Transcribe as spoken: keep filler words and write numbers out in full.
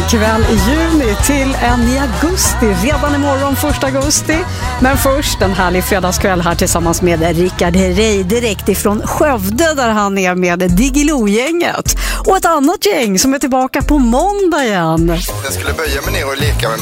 kväll i juni till en i augusti, redan imorgon första augusti. Men först en härlig fredagskväll här tillsammans med Rickard Herrey direkt ifrån Skövde där han är med Diggiloo-gänget. Och ett annat gäng som är tillbaka på måndag igen. Jag skulle böja mig ner och leka med